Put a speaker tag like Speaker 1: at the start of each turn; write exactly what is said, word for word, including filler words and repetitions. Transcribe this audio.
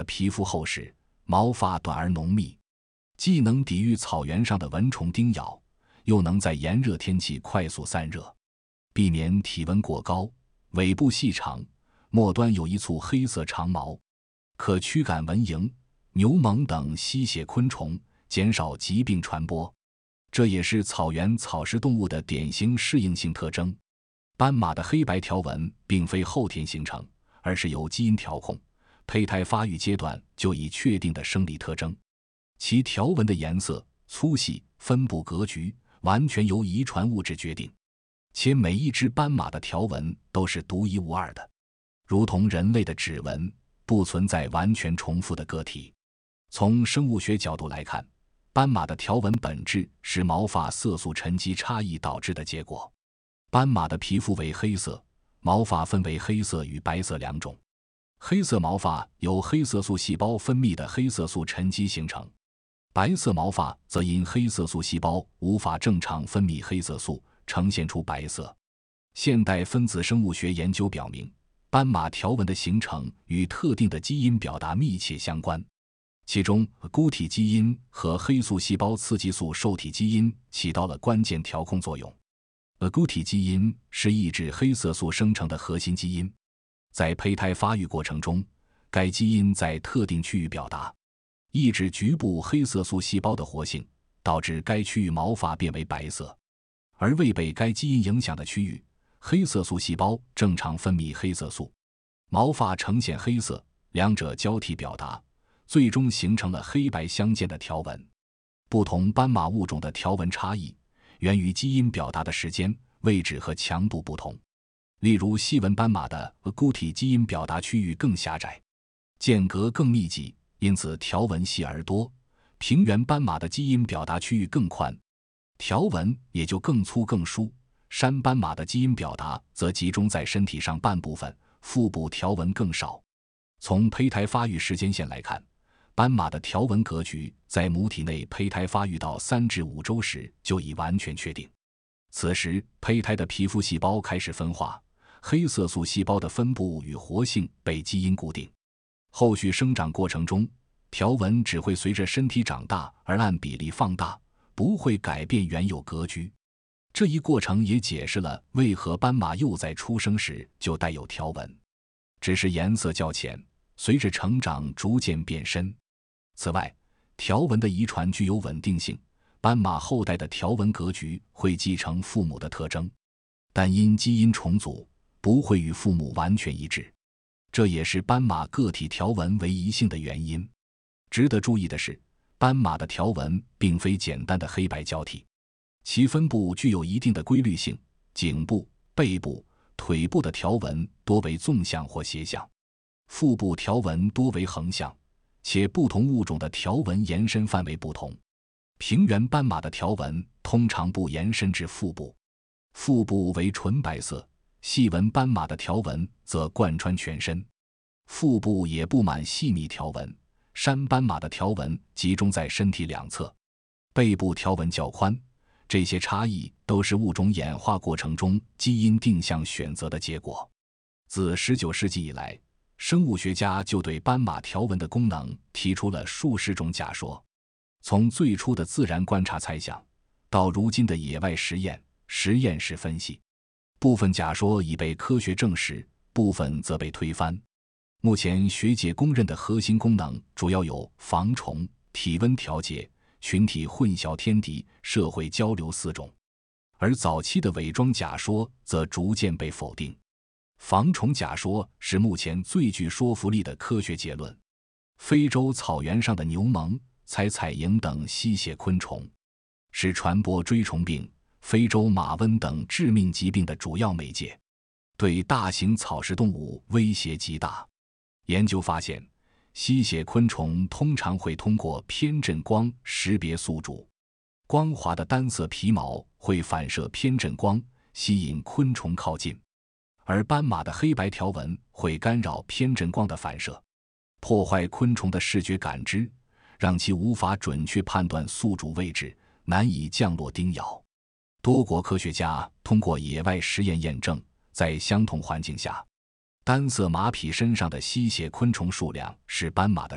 Speaker 1: 皮肤厚实，毛发短而浓密，既能抵御草原上的蚊虫叮咬，又能在炎热天气快速散热，避免体温过高。尾部细长，末端有一簇黑色长毛，可驱赶蚊蝇、牛虻等吸血昆虫，减少疾病传播。这也是草原草食动物的典型适应性特征。斑马的黑白条纹并非后天形成，而是由基因调控，胚胎发育阶段就已确定的生理特征。其条纹的颜色、粗细、分布格局完全由遗传物质决定，且每一只斑马的条纹都是独一无二的，如同人类的指纹，不存在完全重复的个体。从生物学角度来看，斑马的条纹本质是毛发色素沉积差异导致的结果。斑马的皮肤为黑色，毛发分为黑色与白色两种。黑色毛发由黑色素细胞分泌的黑色素沉积形成，白色毛发则因黑色素细胞无法正常分泌黑色素，呈现出白色。现代分子生物学研究表明，斑马条纹的形成与特定的基因表达密切相关，其中孤体基因和黑素细胞刺激素受体基因起到了关键调控作用。agouti 基因是抑制黑色素生成的核心基因，在胚胎发育过程中，该基因在特定区域表达，抑制局部黑色素细胞的活性，导致该区域毛发变为白色。而未被该基因影响的区域，黑色素细胞正常分泌黑色素，毛发呈现黑色，两者交替表达，最终形成了黑白相间的条纹。不同斑马物种的条纹差异源于基因表达的时间、位置和强度不同。例如细纹斑马的 agouti 基因表达区域更狭窄，间隔更密集，因此条纹细而多；平原斑马的基因表达区域更宽，条纹也就更粗更疏。山斑马的基因表达则集中在身体上半部分，腹部条纹更少。从胚胎发育时间线来看，斑马的条纹格局在母体内胚胎发育到三至五周时就已完全确定。此时胚胎的皮肤细胞开始分化，黑色素细胞的分布与活性被基因固定。后续生长过程中，条纹只会随着身体长大而按比例放大，不会改变原有格局。这一过程也解释了为何斑马幼崽出生时就带有条纹，只是颜色较浅，随着成长逐渐变深。此外，条纹的遗传具有稳定性，斑马后代的条纹格局会继承父母的特征，但因基因重组不会与父母完全一致，这也是斑马个体条纹为一性的原因。值得注意的是，斑马的条纹并非简单的黑白交替，其分布具有一定的规律性，颈部、背部、腿部的条纹多为纵向或斜向，腹部条纹多为横向，且不同物种的条纹延伸范围不同。平原斑马的条纹通常不延伸至腹部，腹部为纯白色；细纹斑马的条纹则贯穿全身，腹部也布满细密条纹。山斑马的条纹集中在身体两侧，背部条纹较宽。这些差异都是物种演化过程中基因定向选择的结果。自十九世纪以来，生物学家就对斑马条纹的功能提出了数十种假说。从最初的自然观察猜想，到如今的野外实验、实验室分析，部分假说已被科学证实，部分则被推翻。目前学界公认的核心功能主要有防虫、体温调节、群体混淆天敌、社会交流四种，而早期的伪装假说则逐渐被否定。防虫假说是目前最具说服力的科学结论。非洲草原上的牛虻、采采蝇等吸血昆虫，是传播锥虫病、非洲马瘟等致命疾病的主要媒介，对大型草食动物威胁极大。研究发现，吸血昆虫通常会通过偏振光识别宿主，光滑的单色皮毛会反射偏振光，吸引昆虫靠近，而斑马的黑白条纹会干扰偏振光的反射，破坏昆虫的视觉感知，让其无法准确判断宿主位置，难以降落叮咬。多国科学家通过野外实验验证，在相同环境下，单色马匹身上的吸血昆虫数量是斑马的